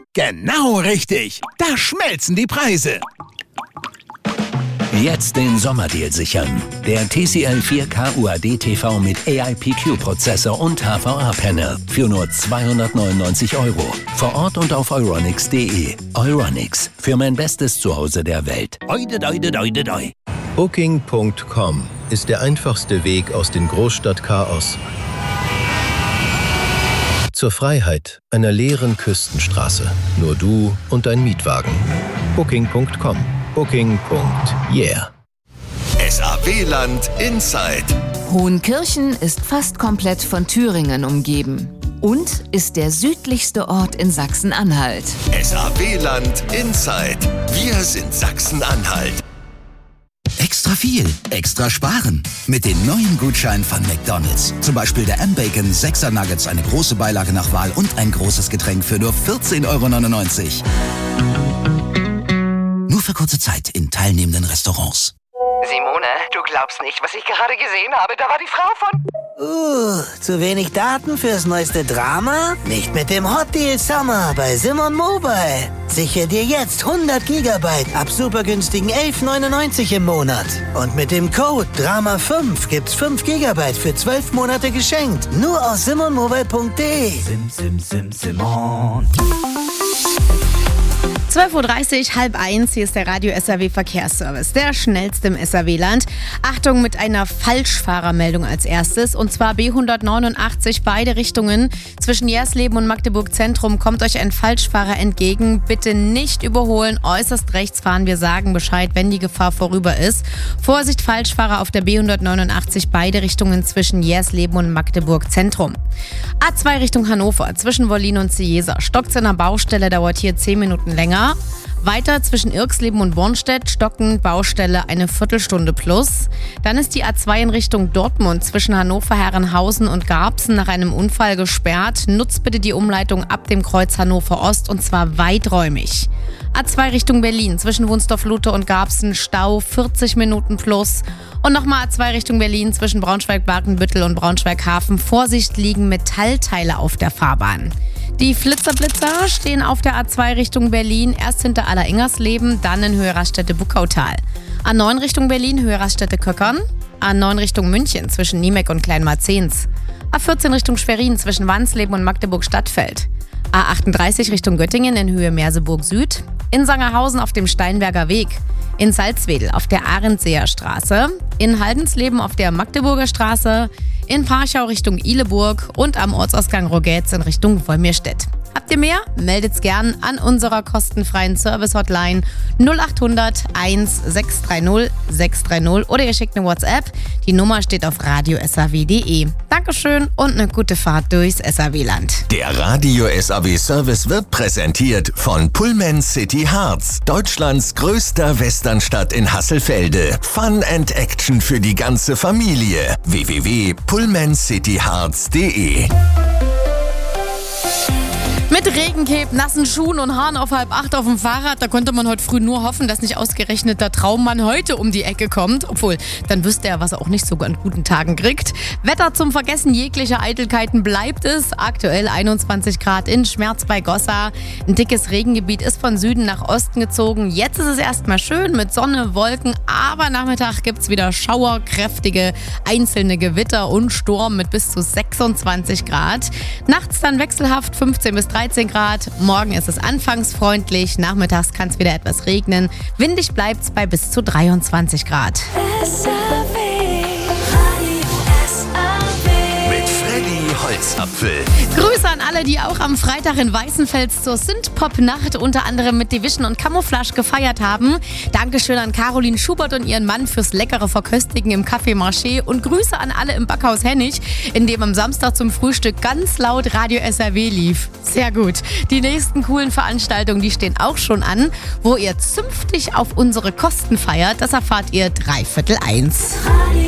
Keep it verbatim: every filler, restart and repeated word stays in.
Genau richtig. Da schmelzen die Preise. Jetzt den Sommerdeal sichern. Der T C L vier K U H D T V mit A I P Q-Prozessor und H V A-Panel für nur zweihundertneunundneunzig Euro. Vor Ort und auf euronics punkt de. Euronics, für mein bestes Zuhause der Welt. Oide, oide, oide, oide. Booking Punkt com ist der einfachste Weg aus dem Großstadtchaos zur Freiheit einer leeren Küstenstraße. Nur du und dein Mietwagen. Booking Punkt com. Booking. Yeah. S A W-Land Inside. Hohenkirchen ist fast komplett von Thüringen umgeben und ist der südlichste Ort in Sachsen-Anhalt. S A W-Land Inside. Wir sind Sachsen-Anhalt. Extra viel, extra sparen. Mit den neuen Gutscheinen von McDonald's. Zum Beispiel der M-Bacon sechser Nuggets, eine große Beilage nach Wahl und ein großes Getränk für nur vierzehn Euro neunundneunzig. Nur für kurze Zeit in teilnehmenden Restaurants. Simone, du glaubst nicht, was ich gerade gesehen habe. Da war die Frau von... Uh, zu wenig Daten fürs neueste Drama? Nicht mit dem Hot Deal Summer bei Simon Mobile. Sichere dir jetzt hundert Gigabyte ab super günstigen elf neunundneunzig im Monat. Und mit dem Code Drama fünf gibt's fünf Gigabyte für zwölf Monate geschenkt. Nur aus simon mobile punkt de. Sim, sim, sim, Simon. zwölf Uhr dreißig, halb eins, hier ist der Radio S R W Verkehrsservice, der schnellste im S R W-Land. Achtung mit einer Falschfahrermeldung als erstes, und zwar B hundertneunundachtzig, beide Richtungen. Zwischen Jersleben und Magdeburg Zentrum kommt euch ein Falschfahrer entgegen. Bitte nicht überholen, äußerst rechts fahren, wir sagen Bescheid, wenn die Gefahr vorüber ist. Vorsicht, Falschfahrer auf der B hundertneunundachtzig, beide Richtungen zwischen Jersleben und Magdeburg Zentrum. A zwei Richtung Hannover, zwischen Wollin und Ciesa. Stockt's in der Baustelle, dauert hier zehn Minuten länger. Weiter zwischen Irxleben und Bornstedt, stockend Baustelle eine Viertelstunde plus. Dann ist die A zwei in Richtung Dortmund zwischen Hannover, Herrenhausen und Garbsen nach einem Unfall gesperrt. Nutzt bitte die Umleitung ab dem Kreuz Hannover Ost, und zwar weiträumig. A zwei Richtung Berlin zwischen Wunstorf-Lute und Garbsen, Stau vierzig Minuten plus. Und nochmal A zwei Richtung Berlin zwischen Braunschweig-Barkenbüttel und Braunschweig-Hafen. Vorsicht, liegen Metallteile auf der Fahrbahn. Die Flitzer-Blitzer stehen auf der A zwei Richtung Berlin, erst hinter Alleringers-Leben, dann in Höhe Raststätte-Buckautal. A neun Richtung Berlin, Höhe Raststätte-Köckern. A neun Richtung München zwischen Niemek und Kleinmarzens. A vierzehn Richtung Schwerin zwischen Wansleben und Magdeburg-Stadtfeld. A achtunddreißig Richtung Göttingen in Höhe Merseburg Süd. In Sangerhausen auf dem Steinberger Weg. In Salzwedel auf der Arendseer Straße. In Haldensleben auf der Magdeburger Straße. In Parchau Richtung Ihleburg und am Ortsausgang Rogetz in Richtung Wolmirstedt. Habt ihr mehr? Meldet's gern an unserer kostenfreien Service-Hotline null acht hundert eins sechs drei null sechs drei null oder ihr schickt eine WhatsApp. Die Nummer steht auf radio s a w punkt de. Dankeschön und eine gute Fahrt durchs S R W-Land. Der Radio S A W-Service wird präsentiert von Pullman City Harz, Deutschlands größter Westernstadt in Hasselfelde. Fun and Action für die ganze Familie. w w w punkt pullman city harz punkt de. Mit Regencape, nassen Schuhen und Haaren auf halb acht auf dem Fahrrad, da konnte man heute früh nur hoffen, dass nicht ausgerechnet der Traummann heute um die Ecke kommt. Obwohl, dann wüsste er, was er auch nicht so an guten Tagen kriegt. Wetter zum Vergessen jeglicher Eitelkeiten bleibt es. Aktuell einundzwanzig Grad in Schmerz bei Gossa. Ein dickes Regengebiet ist von Süden nach Osten gezogen. Jetzt ist es erstmal schön mit Sonne, Wolken, aber Nachmittag gibt's wieder Schauer, kräftige einzelne Gewitter und Sturm mit bis zu sechsundzwanzig Grad. Nachts dann wechselhaft fünfzehn bis dreizehn Grad. Morgen ist es anfangs freundlich, nachmittags kann es wieder etwas regnen. Windig bleibt es bei bis zu dreiundzwanzig Grad. Mit Freddy Holzapfel. Grüße an alle, die auch am Freitag in Weißenfels zur Synthpop-Nacht unter anderem mit Division und Camouflage gefeiert haben. Dankeschön an Caroline Schubert und ihren Mann fürs leckere Verköstigen im Café Marché und Grüße an alle im Backhaus Hennig, in dem am Samstag zum Frühstück ganz laut Radio S R W lief. Sehr gut. Die nächsten coolen Veranstaltungen, die stehen auch schon an. Wo ihr zünftig auf unsere Kosten feiert, das erfahrt ihr dreiviertel eins.